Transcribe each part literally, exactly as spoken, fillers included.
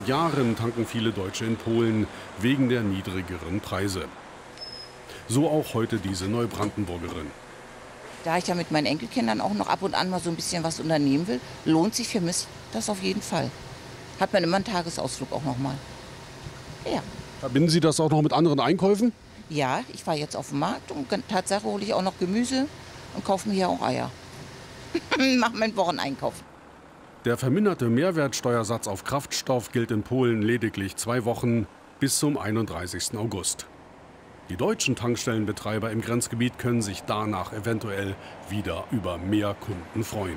Jahren tanken viele Deutsche in Polen wegen der niedrigeren Preise. So auch heute diese Neubrandenburgerin. Da ich ja mit meinen Enkelkindern auch noch ab und an mal so ein bisschen was unternehmen will, lohnt sich für mich das auf jeden Fall. Hat man immer einen Tagesausflug auch noch mal. Ja. Verbinden Sie das auch noch mit anderen Einkäufen? Ja, ich war jetzt auf dem Markt und Tatsache hole ich auch noch Gemüse und kaufe mir hier auch Eier. Mach meinen Wocheneinkauf. Der verminderte Mehrwertsteuersatz auf Kraftstoff gilt in Polen lediglich zwei Wochen bis zum einunddreißigsten August. Die deutschen Tankstellenbetreiber im Grenzgebiet können sich danach eventuell wieder über mehr Kunden freuen.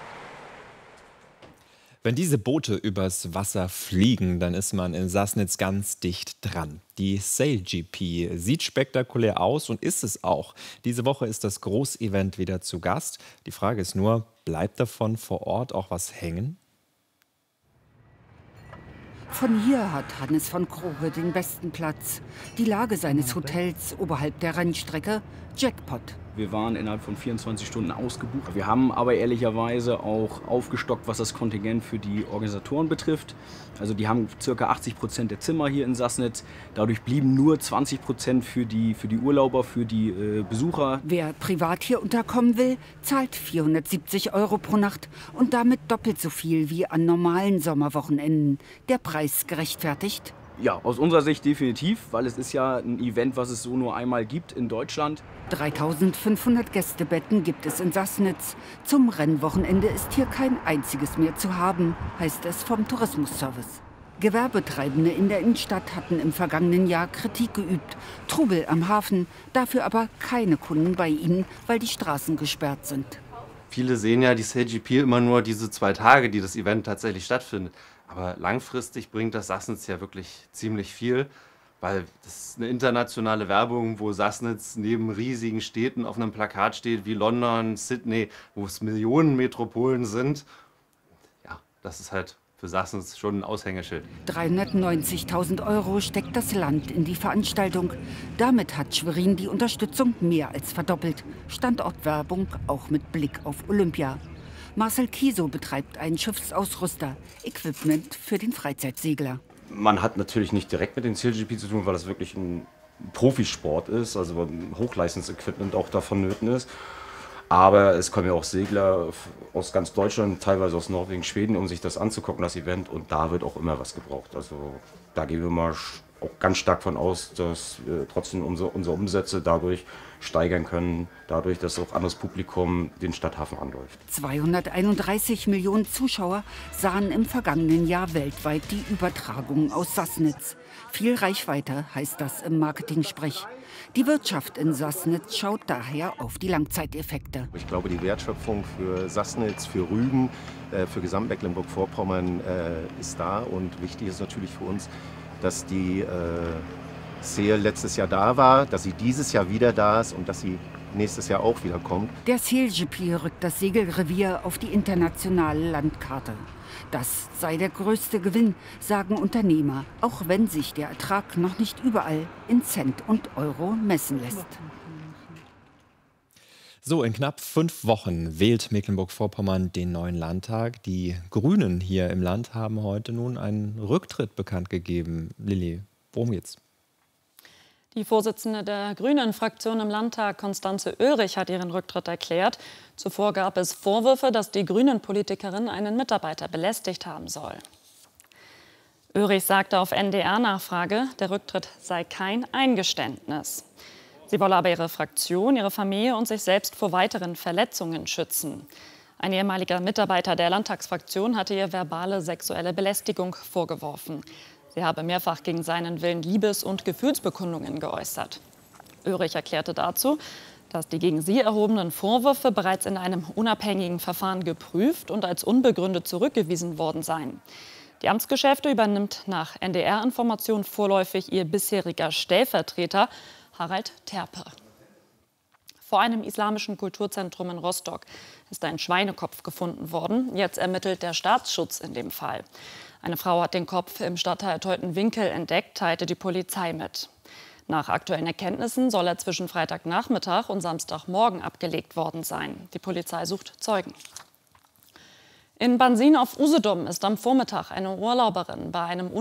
Wenn diese Boote übers Wasser fliegen, dann ist man in Sassnitz ganz dicht dran. Die SailGP sieht spektakulär aus und ist es auch. Diese Woche ist das Großevent wieder zu Gast. Die Frage ist nur, bleibt davon vor Ort auch was hängen? Von hier hat Hannes von Krohe den besten Platz. Die Lage seines Hotels oberhalb der Rennstrecke, Jackpot. Wir waren innerhalb von vierundzwanzig Stunden ausgebucht. Wir haben aber ehrlicherweise auch aufgestockt, was das Kontingent für die Organisatoren betrifft. Also die haben ca. achtzig Prozent der Zimmer hier in Sassnitz. Dadurch blieben nur zwanzig Prozent für die, für die Urlauber, für die äh, Besucher. Wer privat hier unterkommen will, zahlt vierhundertsiebzig Euro pro Nacht und damit doppelt so viel wie an normalen Sommerwochenenden. Der Preis gerechtfertigt? Ja, aus unserer Sicht definitiv, weil es ist ja ein Event, was es so nur einmal gibt in Deutschland. dreitausendfünfhundert Gästebetten gibt es in Sassnitz. Zum Rennwochenende ist hier kein einziges mehr zu haben, heißt es vom Tourismusservice. Gewerbetreibende in der Innenstadt hatten im vergangenen Jahr Kritik geübt. Trubel am Hafen, dafür aber keine Kunden bei ihnen, weil die Straßen gesperrt sind. Viele sehen ja die SailGP immer nur diese zwei Tage, die das Event tatsächlich stattfindet. Aber langfristig bringt das Sassnitz ja wirklich ziemlich viel, weil das ist eine internationale Werbung, wo Sassnitz neben riesigen Städten auf einem Plakat steht wie London, Sydney, wo es Millionen Metropolen sind. Ja, das ist halt für Sassnitz schon ein Aushängeschild. dreihundertneunzigtausend Euro steckt das Land in die Veranstaltung. Damit hat Schwerin die Unterstützung mehr als verdoppelt. Standortwerbung auch mit Blick auf Olympia. Marcel Kiesow betreibt einen Schiffsausrüster, Equipment für den Freizeitsegler. Man hat natürlich nicht direkt mit den SailGP zu tun, weil das wirklich ein Profisport ist, also Hochleistungsequipment auch da vonnöten ist. Aber es kommen ja auch Segler aus ganz Deutschland, teilweise aus Norwegen, Schweden, um sich das anzugucken, das Event. Und da wird auch immer was gebraucht. Also da gehen wir mal auch ganz stark von aus, dass wir trotzdem unsere, unsere Umsätze dadurch steigern können, dadurch, dass auch anderes Publikum den Stadthafen anläuft. zweihunderteinunddreißig Millionen Zuschauer sahen im vergangenen Jahr weltweit die Übertragung aus Sassnitz. Viel Reichweite heißt das im Marketing-Sprech. Die Wirtschaft in Sassnitz schaut daher auf die Langzeiteffekte. Ich glaube, die Wertschöpfung für Sassnitz, für Rügen, äh, für Gesamtmecklenburg-Vorpommern äh, ist da. Und wichtig ist natürlich für uns, dass die äh, Sail letztes Jahr da war, dass sie dieses Jahr wieder da ist und dass sie nächstes Jahr auch wieder kommt. Der SailGP rückt das Segelrevier auf die internationale Landkarte. Das sei der größte Gewinn, sagen Unternehmer, auch wenn sich der Ertrag noch nicht überall in Cent und Euro messen lässt. So, in knapp fünf Wochen wählt Mecklenburg-Vorpommern den neuen Landtag. Die Grünen hier im Land haben heute nun einen Rücktritt bekannt gegeben. Lilly, worum geht's? Die Vorsitzende der Grünen-Fraktion im Landtag, Constanze Oelrich, hat ihren Rücktritt erklärt. Zuvor gab es Vorwürfe, dass die Grünen-Politikerin einen Mitarbeiter belästigt haben soll. Oelrich sagte auf N D R-Nachfrage, der Rücktritt sei kein Eingeständnis. Sie wolle aber ihre Fraktion, ihre Familie und sich selbst vor weiteren Verletzungen schützen. Ein ehemaliger Mitarbeiter der Landtagsfraktion hatte ihr verbale sexuelle Belästigung vorgeworfen. Sie habe mehrfach gegen seinen Willen Liebes- und Gefühlsbekundungen geäußert. Oelrich erklärte dazu, dass die gegen sie erhobenen Vorwürfe bereits in einem unabhängigen Verfahren geprüft und als unbegründet zurückgewiesen worden seien. Die Amtsgeschäfte übernimmt nach N D R-Informationen vorläufig ihr bisheriger Stellvertreter Harald Terpe. Vor einem islamischen Kulturzentrum in Rostock ist ein Schweinekopf gefunden worden. Jetzt ermittelt der Staatsschutz in dem Fall. Eine Frau hat den Kopf im Stadtteil Teutenwinkel entdeckt, teilte die Polizei mit. Nach aktuellen Erkenntnissen soll er zwischen Freitagnachmittag und Samstagmorgen abgelegt worden sein. Die Polizei sucht Zeugen. In Bansin auf Usedom ist am Vormittag eine Urlauberin bei einem